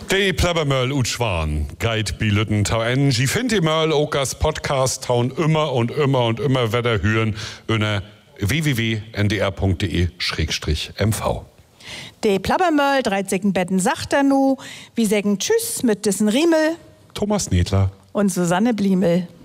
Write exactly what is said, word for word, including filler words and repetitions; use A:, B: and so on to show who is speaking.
A: Die Plabbermöll ut Schwan, Guide Bilütten tau en. Sie find die Möll auch als Podcast taun immer und immer und immer wieder hören unter w w w punkt n d r punkt d e schrägstrich m v.
B: Die Plabbermöll, dreizehnten Betten sagt er nu. Wir sagen Tschüss mit diesen Riemel.
A: Thomas Nedler
B: Und Susanne Bliemel.